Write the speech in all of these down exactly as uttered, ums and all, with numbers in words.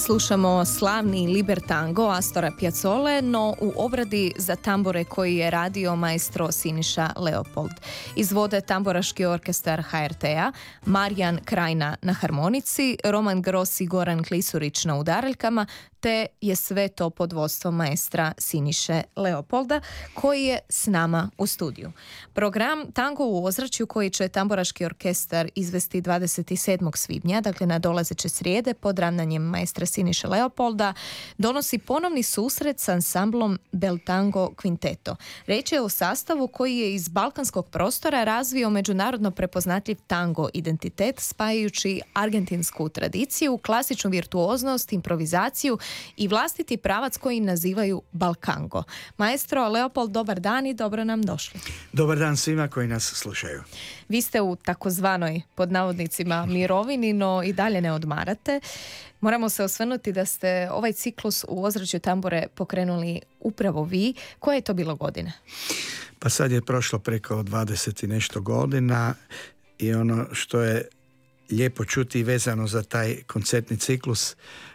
Slušamo slavni Liber tango Astora Piazzole, no u obradi za tambure koji je radio maestro Siniša Leopold. Izvode tamburaški orkestar ha er te-a, Marijan Krajna na harmonici, Roman Gros i Goran Klisurić na udaraljkama, te je sve to pod vodstvom maestra Siniše Leopolda, koji je s nama u studiju. Program Tango u ozračju, koji će tamburaški orkestar izvesti dvadeset sedmog svibnja, dakle na dolazeće srijede, pod ravnanjem maestra Siniše Leopolda, donosi ponovni susret s ansamblom Bel Tango Quinteto. Riječ je o sastavu koji je iz balkanskog prostora razvio međunarodno prepoznatljiv tango identitet, spajajući argentinsku tradiciju, klasičnu virtuoznost, improvizaciju i vlastiti pravac koji nazivaju Balkango. Maestro Leopold, dobar dan i dobro nam došli. Dobar dan svima koji nas slušaju. Vi ste u takozvanoj, pod navodnicima, mirovini, no i dalje ne odmarate. Moramo se osvrnuti da ste ovaj ciklus u ozračju tambure pokrenuli upravo vi. Koje je to bilo godine? Pa sad je prošlo preko dvadeset i nešto godina i ono što je lijepo čuti vezano za taj koncertni ciklus,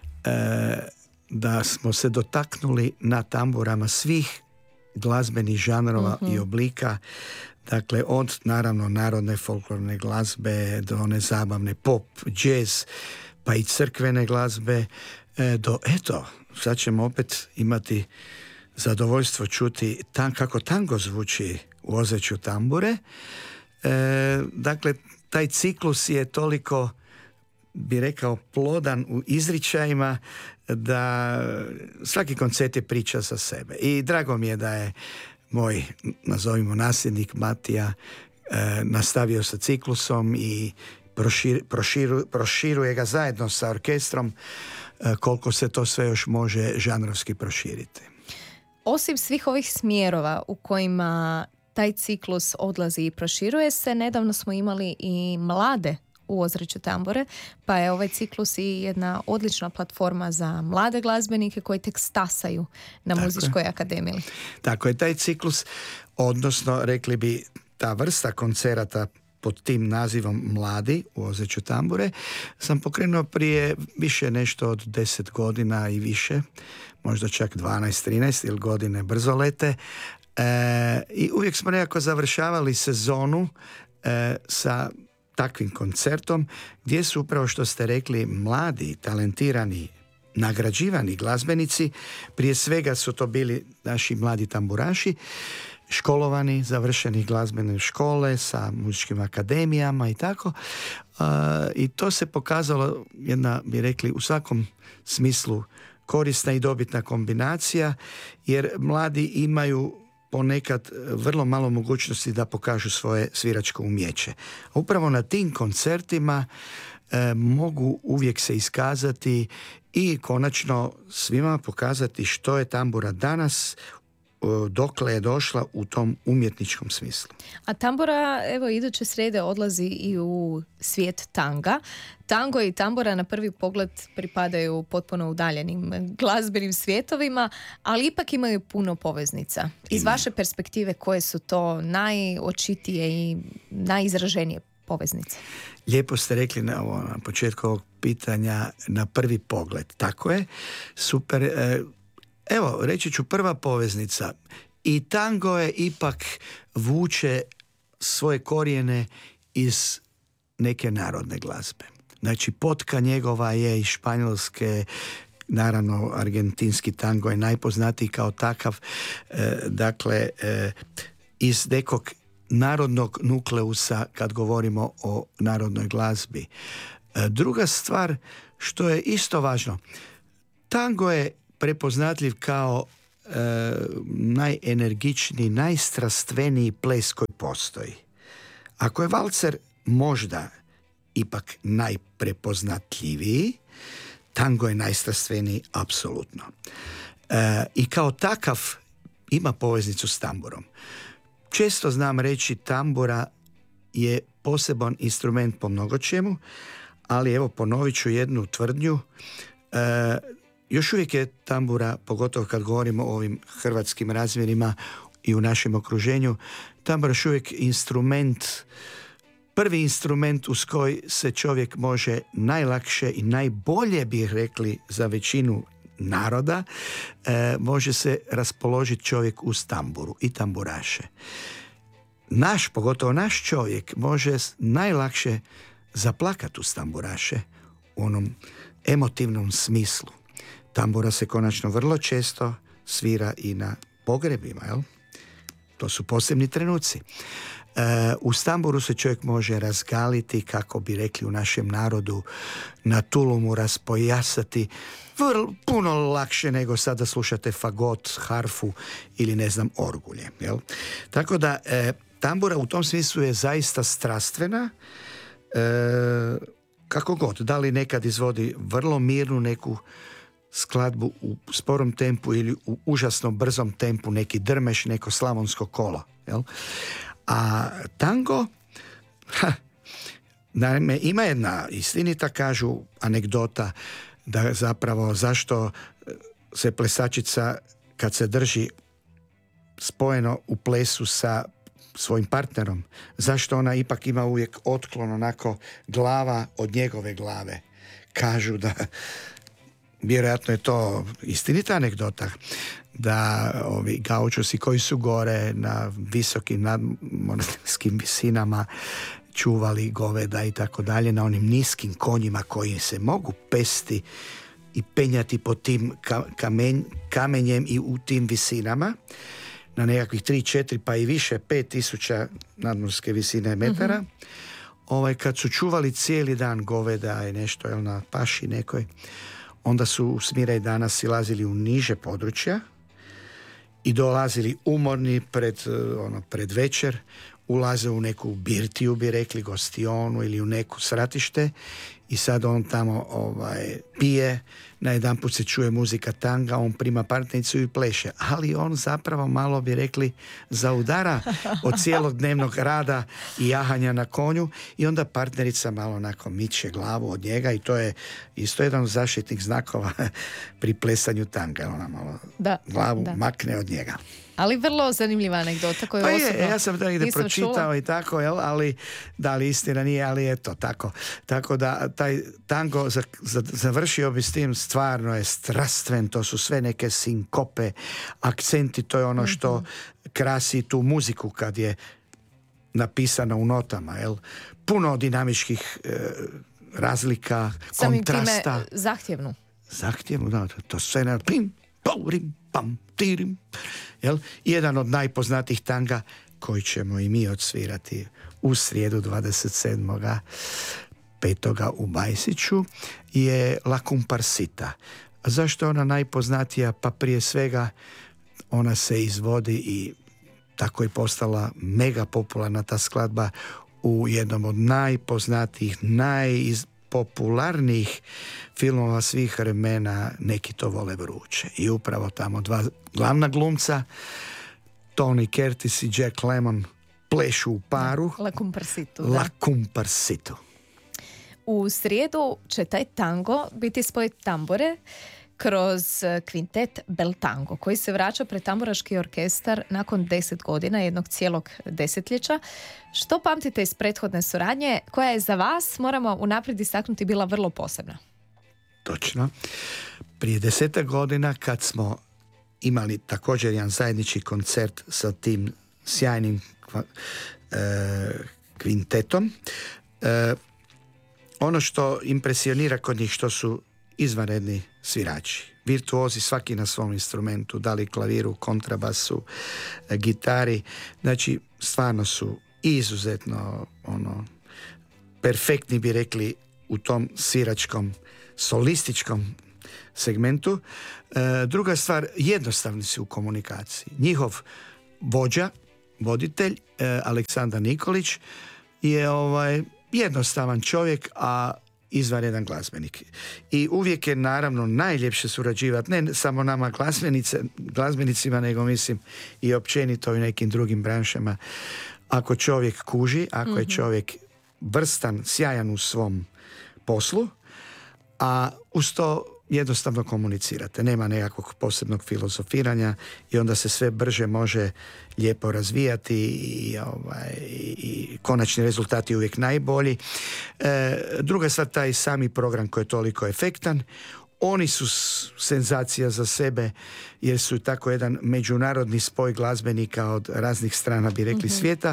e, da smo se dotaknuli na tamburama svih glazbenih žanrova uh-huh. i oblika, dakle od naravno narodne folklorne glazbe do one zabavne pop, džez, pa i crkvene glazbe, e, do eto, sad ćemo opet imati zadovoljstvo čuti tam, kako tango zvuči u ozračju tambure. E, dakle, taj ciklus je toliko, bi rekao, plodan u izričajima da svaki koncert je priča za sebe. I drago mi je da je moj, nazovimo, nasljednik Matija e, nastavio sa ciklusom i prošir, proširu, proširuje ga zajedno sa orkestrom e, koliko se to sve još može žanrovski proširiti. Osim svih ovih smjerova u kojima taj ciklus odlazi i proširuje se, nedavno smo imali i mlade u ozračju tambure, pa je ovaj ciklus i jedna odlična platforma za mlade glazbenike koji tek stasaju na Tako muzičkoj je. akademiji. Tako je, taj ciklus, odnosno rekli bi ta vrsta koncerata pod tim nazivom Mladi u ozračju tambure, sam pokrenuo prije više nešto od deset godina i više, možda čak dvanaest trinaest ili godine brzo lete. E, I uvijek smo nekako završavali sezonu e, sa takvim koncertom gdje su upravo, što ste rekli, mladi, talentirani, nagrađivani glazbenici. Prije svega su to bili naši mladi tamburaši, školovani, završeni glazbene škole sa muzičkim akademijama i tako. Uh, I to se pokazalo jedna, bi rekli, u svakom smislu korisna i dobitna kombinacija, jer mladi imaju ponekad vrlo malo mogućnosti da pokažu svoje sviračko umjeće. Upravo na tim koncertima e, mogu uvijek se iskazati i konačno svima pokazati što je tambura danas, dokle je došla u tom umjetničkom smislu. A tambura, evo, iduće srijede odlazi i u svijet tanga. Tango i tambura na prvi pogled pripadaju potpuno udaljenim glazbenim svijetovima, ali ipak imaju puno poveznica. Iz Ima. vaše perspektive, koje su to najočitije i najizraženije poveznice? Lijepo ste rekli na, ovo, na početku ovog pitanja, na prvi pogled. Tako je, super. E, Evo, reći ću, prva poveznica. I tango je ipak vuče svoje korijene iz neke narodne glazbe. Znači, potka njegova je iz Španjolske, naravno argentinski tango je najpoznatiji kao takav, e, dakle, e, iz nekog narodnog nukleusa kad govorimo o narodnoj glazbi. E, druga stvar, što je isto važno, tango je prepoznatljiv kao e, najenergičniji, najstrastveniji ples koji postoji. Ako je valcer možda ipak najprepoznatljiviji, tango je najstrastveniji apsolutno. E, I kao takav ima poveznicu s tamburom. Često znam reći, tambura je poseban instrument po mnogočemu, ali evo ponovit ću jednu tvrdnju. E, Još uvijek je tambura, pogotovo kad govorimo o ovim hrvatskim razmjerima i u našem okruženju, tambura još uvijek instrument prvi instrument uz koji se čovjek može najlakše i najbolje, bih rekli, za većinu naroda, e, može se raspoložiti čovjek uz tamburu i tamburaše. Naš, pogotovo naš čovjek, može najlakše zaplakati uz tamburaše u onom emotivnom smislu. Tambura se konačno vrlo često svira i na pogrebima, jel? To su posebni trenuci. E, uz tamburu se čovjek može razgaliti, kako bi rekli u našem narodu, na tulumu raspojasati, vrlo, puno lakše nego sada slušate fagot, harfu ili ne znam orgulje. Jel? Tako da e, tambura u tom smislu je zaista strastvena, e, kako god, da li nekad izvodi vrlo mirnu neku skladbu u sporom tempu ili u užasno brzom tempu, neki drmeš, neko slavonsko kolo. Jel? A tango, ha, naime, ima jedna istinita, kažu, anegdota, da zapravo zašto se plesačica kad se drži spojeno u plesu sa svojim partnerom, zašto ona ipak ima uvijek otklon onako glava od njegove glave. Kažu da, vjerojatno je to istinita anegdota, da ovi gaučosi koji su gore na visokim nadmorskim visinama čuvali goveda i tako dalje, na onim niskim konjima koji se mogu pesti i penjati po tim kamen, kamenjem i u tim visinama, na nekakvih tri, četiri pa i više, pet tisuća nadmorske visine metara. Mm-hmm. Ovaj, kad su čuvali cijeli dan goveda i nešto, jel, na paši nekoj, onda su u smiraj dana silazili u niže područja i dolazili umorni pred, ono, pred večer, ulaze u neku birtiju, bi rekli, gostionu ili u neku sratište i sad on tamo ovaj, pije, najedanput se čuje muzika tanga, on prima partnericu i pleše, ali on zapravo malo, bi rekli, zaudara od cijelog dnevnog rada i jahanja na konju i onda partnerica malo onako miče glavu od njega i to je isto jedan od zaštitnih znakova pri plesanju tanga. Ona malo da, glavu da. makne od njega. Ali vrlo zanimljiva anegdota koju pa osobno je, ja sam to negdje pročitao čula. I tako, jel, ali da li istina nije, ali eto, tako. Tako da taj tango za, za, završio bi s tim, stvarno je strastven, to su sve neke sinkope, akcenti, to je ono što mm-hmm. krasi tu muziku kad je napisana u notama, jel? Puno dinamičkih e, razlika, samim kontrasta. Time zahtjevnu. Zahtjevnu, da, to sve na pim, paurim, pam, tirim. Jel? Jedan od najpoznatijih tanga koji ćemo i mi odsvirati u srijedu dvadeset sedmog petoga u Bajsiću je La Comparsita. A zašto je ona najpoznatija? Pa prije svega ona se izvodi i tako je postala mega popularna ta skladba u jednom od najpoznatijih, najpopularnijih filmova svih vremena, Neki to vole vruće. I upravo tamo dva glavna glumca, Tony Curtis i Jack Lemmon, plešu u paru. La Comparsitu. La Comparsitu. U srijedu će taj tango biti spoj tambure kroz kvintet Bel Tango, koji se vraća pred tamburaški orkestar nakon deset godina, jednog cijelog desetljeća. Što pamtite iz prethodne suradnje, koja je za vas, moramo unaprijed istaknuti, bila vrlo posebna? Točno. Prije desetak godina, kad smo imali također jedan zajednički koncert sa tim sjajnim e, kvintetom, e, ono što impresionira kod njih, što su izvanredni svirači, virtuozi, svaki na svom instrumentu, da li klaviru, kontrabasu, gitari, znači stvarno su izuzetno ono, perfektni, bi rekli, u tom sviračkom, solističkom segmentu. E, druga stvar, jednostavni su u komunikaciji. Njihov vođa, voditelj, e, Aleksandar Nikolić, je ovaj jednostavan čovjek, a izvanredan glazbenik. I uvijek je naravno najljepše surađivati, ne samo nama glazbenicima, nego mislim i općenito i nekim drugim branšama. Ako čovjek kuži, ako mm-hmm. je čovjek vrstan, sjajan u svom poslu, a uz to jednostavno komunicirate. Nema nekakvog posebnog filozofiranja i onda se sve brže može lijepo razvijati i, ovaj, i konačni rezultat je uvijek najbolji. E, druga stvar, taj sami program koji je toliko efektan. Oni su senzacija za sebe jer su tako jedan međunarodni spoj glazbenika od raznih strana, bi rekli, mm-hmm. svijeta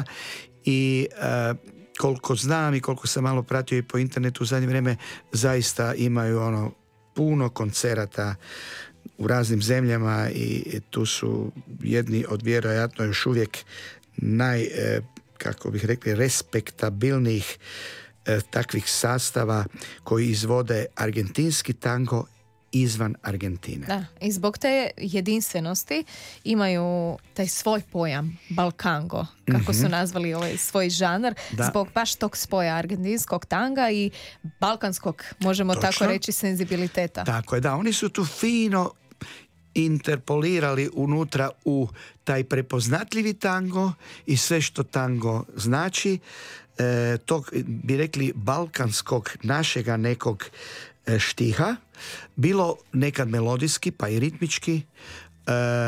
i e, koliko znam i koliko sam malo pratio i po internetu u zadnje vrijeme, zaista imaju ono puno koncerata u raznim zemljama i tu su jedni od vjerojatno još uvijek naj, e, kako bih rekli, respektabilnijih e, takvih sastava koji izvode argentinski tango izvan Argentine. Da, i zbog te jedinstvenosti imaju taj svoj pojam Balkango, kako mm-hmm. su nazvali ovaj svoj žanar, da. Zbog baš tog spoja argentinskog tanga i balkanskog, možemo Točno. Tako reći, senzibiliteta. Tako je, da, oni su tu fino interpolirali unutra u taj prepoznatljivi tango i sve što tango znači, e, tog, bi rekli, balkanskog našega nekog štiha, bilo nekad melodijski pa i ritmički, e,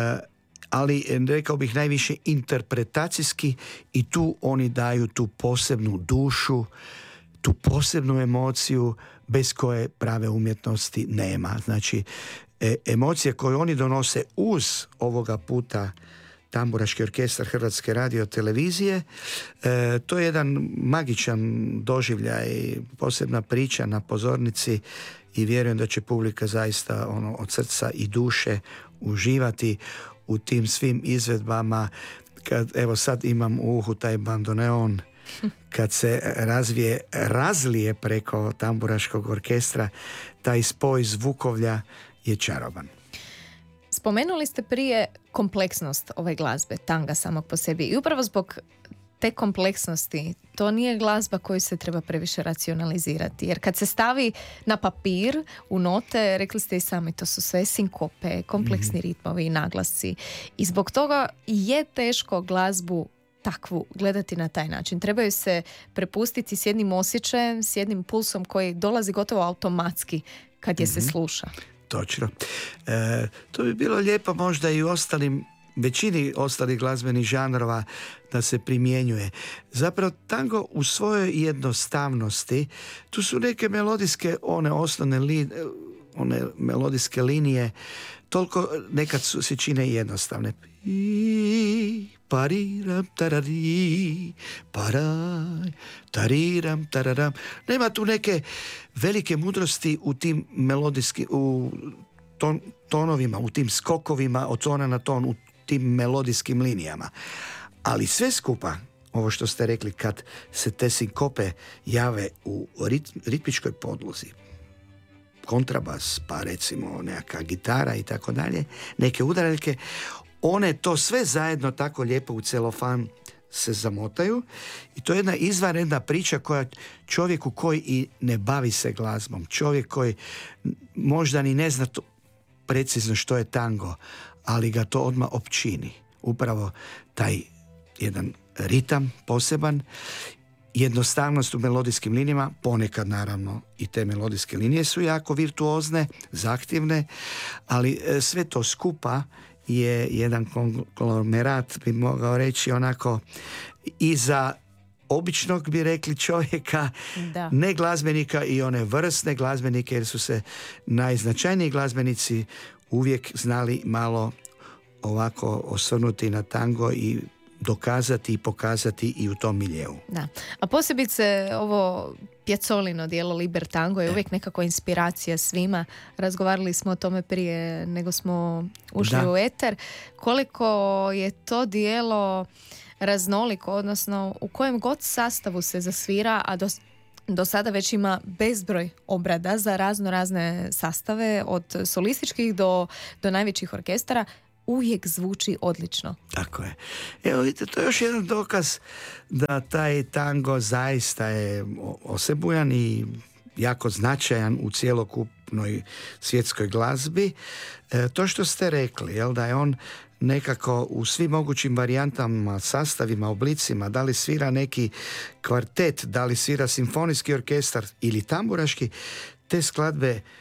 ali rekao bih najviše interpretacijski i tu oni daju tu posebnu dušu, tu posebnu emociju bez koje prave umjetnosti nema. Znači, e, emocije koje oni donose uz ovoga puta Tamburaški orkestar Hrvatske radiotelevizije, e, to je jedan magičan doživljaj, posebna priča na pozornici i vjerujem da će publika zaista ono, od srca i duše uživati u tim svim izvedbama. Kad, evo sad imam u uhu taj bandoneon, kad se razvije, razlije preko Tamburaškog orkestra, taj spoj zvukovlja je čaroban. Spomenuli ste prije kompleksnost ove glazbe, tanga samog po sebi, i upravo zbog te kompleksnosti to nije glazba koju se treba previše racionalizirati, jer kad se stavi na papir u note, rekli ste i sami, to su sve sinkope, kompleksni ritmovi i naglasci i zbog toga je teško glazbu takvu gledati na taj način. Trebaju se prepustiti s jednim osjećajem, s jednim pulsom koji dolazi gotovo automatski kad je mm-hmm. se sluša. Točno. E, to bi bilo lijepo možda i u ostalim, većini ostalih glazbenih žanrova da se primjenjuje. Zapravo tango u svojoj jednostavnosti, tu su neke melodijske, one osnovne li, one melodijske linije, toliko nekad su se čine jednostavne. I pariram tarari, paraj, tariram tararam. Nema tu neke velike mudrosti u tim melodijskim, u ton, tonovima, u tim skokovima od tona na ton, u tim melodijskim linijama. Ali sve skupa, ovo što ste rekli, kad se te sinkope jave u rit, ritmičkoj podlozi, kontrabas, pa recimo neka gitara i tako dalje, neke udaraljke, one to sve zajedno tako lijepo u celofan se zamotaju i to je jedna izvanredna priča koja čovjeku koji i ne bavi se glazbom, čovjek koji možda ni ne zna to precizno što je tango, ali ga to odmah opčini. Upravo taj jedan ritam poseban, jednostavnost u melodijskim linijama, ponekad naravno i te melodijske linije su jako virtuozne, zahtjevne, ali sve to skupa je jedan konglomerat, bi mogao reći, onako i za običnog, bi rekli, čovjeka, da. Ne glazbenika i one vrsne glazbenike, jer su se najznačajniji glazbenici uvijek znali malo ovako osvrnuti na tango i dokazati i pokazati i u tom miljeu. Da. A posebice ovo Piazzollino djelo Liber Tango je uvijek nekako inspiracija svima. Razgovarali smo o tome prije nego smo ušli da. u eter. Koliko je to djelo raznoliko, odnosno u kojem god sastavu se zasvira, a do, do sada već ima bezbroj obrada za razno razne sastave, od solističkih do, do najvećih orkestara, uvijek zvuči odlično. Tako je. Evo vidite, to je još jedan dokaz da taj tango zaista je osebujan i jako značajan u cjelokupnoj svjetskoj glazbi. E, to što ste rekli, jel, da je on nekako u svim mogućim varijantama, sastavima, oblicima, da li svira neki kvartet, da li svira simfonijski orkestar ili tamburaški, te skladbe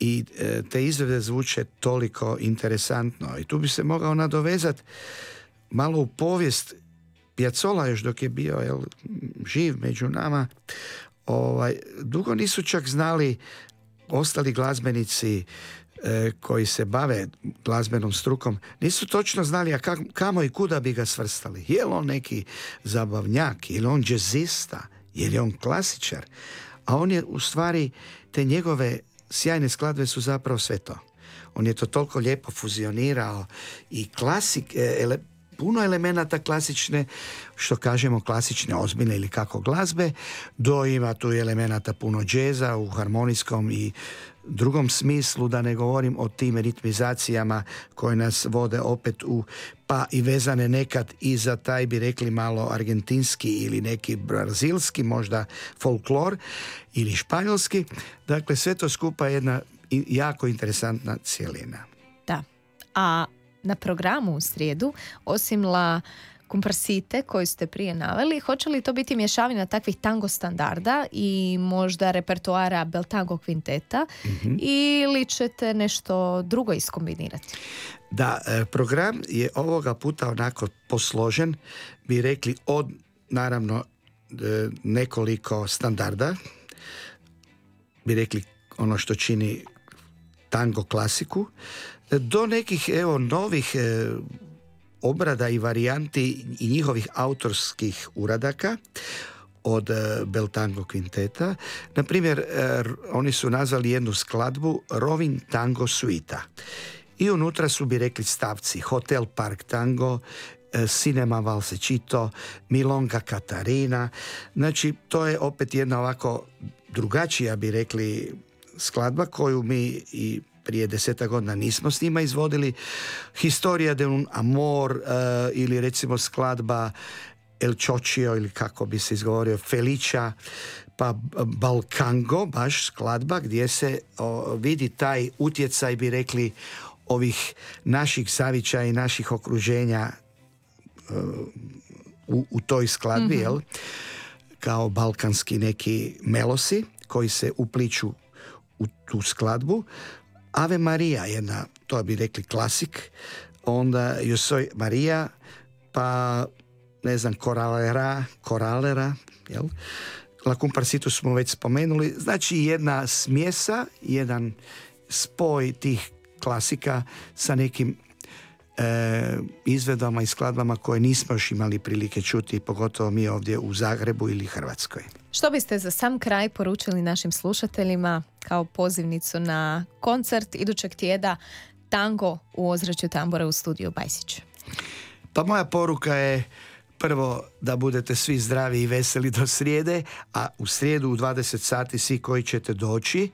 i e, te izvede zvuče toliko interesantno. I tu bi se mogao nadovezati malo u povijest Piazzolla, još dok je bio jel, živ među nama. Ovaj, dugo nisu čak znali ostali glazbenici e, koji se bave glazbenom strukom, nisu točno znali a kak, kamo i kuda bi ga svrstali. Je li on neki zabavnjak, je li on džezista, je li on klasičar? A on je u stvari, te njegove sjajne skladbe su zapravo sve to. On je to toliko lijepo fuzionirao i klasik, ele, puno elemenata klasične, što kažemo klasične, ozbiljne ili kako glazbe, do ima tu elemenata puno džeza u harmonijskom i drugom smislu, da ne govorim o tim ritmizacijama koje nas vode opet u, pa i vezane nekad i za taj, bi rekli, malo argentinski ili neki brazilski možda folklor ili španjolski. Dakle, sve to skupa je jedna jako interesantna cijelina. Da, a na programu u srijedu, osim La Comparsite koju ste prije naveli, hoće li to biti mješavina takvih tango standarda i možda repertoara bel tango kvinteta, mm-hmm. ili ćete nešto drugo iskombinirati? Da, program je ovoga puta onako posložen, bi rekli, od naravno nekoliko standarda, bi rekli ono što čini tango klasiku, do nekih evo novih e, obrada i varijanti i njihovih autorskih uradaka od e, bel tango kvinteta. Na primjer, e, oni su nazvali jednu skladbu Rovin tango suita. I unutra su, bi rekli, stavci Hotel Park tango, e, Cinema Valsecito, Milonga Katarina. Znači, to je opet jedna ovako drugačija, bi rekli, skladba koju mi i prije deseta godina nismo s njima izvodili. Historia de un amor, uh, ili recimo skladba El Čočio, ili kako bi se izgovorio Felicia, pa Balkango, baš skladba gdje se o, vidi taj utjecaj, bi rekli, ovih naših zavičaja i naših okruženja uh, u, u toj skladbi, mm-hmm. jel? Kao balkanski neki melosi koji se upliču u tu skladbu. Ave Maria, jedna, to bi rekli klasik, onda Yo soy Maria, pa ne znam, Koralera, Koralera, jel? La Comparsitu smo već spomenuli, znači jedna smjesa, jedan spoj tih klasika sa nekim e, izvedama i skladbama koje nismo još imali prilike čuti, pogotovo mi ovdje u Zagrebu ili Hrvatskoj. Što biste za sam kraj poručili našim slušateljima kao pozivnicu na koncert idućeg tjedna Tango u ozračju tambora u studiju Bajsić? Pa moja poruka je prvo da budete svi zdravi i veseli do srijede, a u srijedu u dvadeset sati svi koji ćete doći,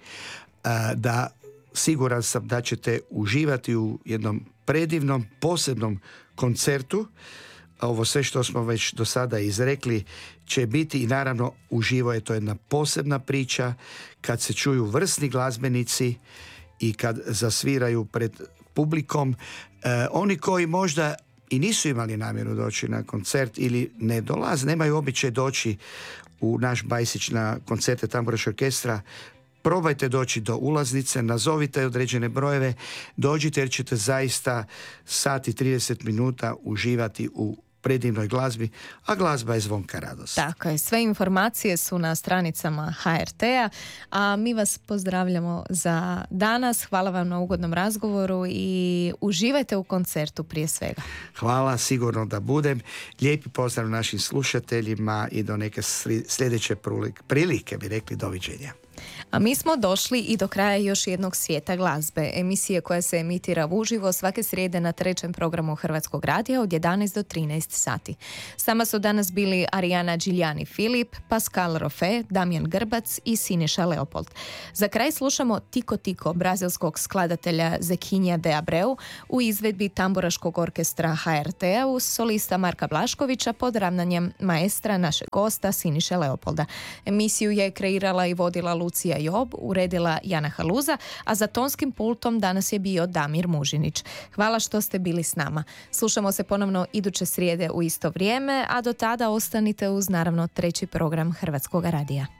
da siguran sam da ćete uživati u jednom predivnom, posebnom koncertu. Ovo sve što smo već do sada izrekli će biti i naravno uživo je to jedna posebna priča kad se čuju vrsni glazbenici i kad zasviraju pred publikom. E, oni koji možda i nisu imali namjeru doći na koncert ili ne dolaze, nemaju običaj doći u naš Bajsić na koncerte tamburaškog orkestra, probajte doći do ulaznice, nazovite određene brojeve, dođite jer ćete zaista sat i trideset minuta uživati u predivnoj glazbi, a glazba je zvonka radost. Tako je, sve informacije su na stranicama ha er te-a, a mi vas pozdravljamo za danas. Hvala vam na ugodnom razgovoru i uživajte u koncertu prije svega. Hvala, sigurno da budem. Lijepi pozdrav našim slušateljima i do neke sljedeće prilike, bi rekli, doviđenja. A mi smo došli i do kraja još jednog svijeta glazbe, emisije koja se emitira uživo svake srijede na trećem programu Hrvatskog radija od jedanaest do trinaest sati. Sama su danas bili Arijana Điljani Filip, Pascal Rofe, Damjan Grbac i Siniša Leopold. Za kraj slušamo Tiko Tiko brazilskog skladatelja Zekinja de Abreu u izvedbi tamburaškog orkestra ha er te-a uz solista Marka Blaškovića pod ravnanjem maestra našeg gosta Siniše Leopolda. Emisiju je kreirala i vodila Lucija Job, uredila Jana Haluza, a za tonskim pultom danas je bio Damir Mužinić. Hvala što ste bili s nama. Slušamo se ponovno iduće srijede u isto vrijeme, a do tada ostanite uz naravno treći program Hrvatskog radija.